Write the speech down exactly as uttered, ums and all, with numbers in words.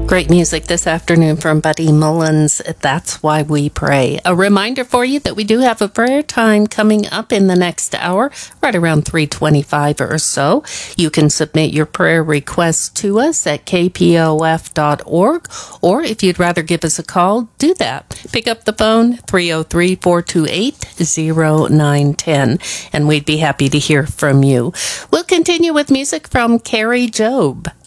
Great music this afternoon from Buddy Mullins. That's Why We Pray. A reminder for you that we do have a prayer time coming up in the next hour, right around three twenty-five or so. You can submit your prayer requests to us at k p o f dot org, or if you'd rather give us a call, do that. Pick up the phone, three oh three, four two eight, oh nine one oh, and we'd be happy to hear from you. We'll continue with music from Carrie Job.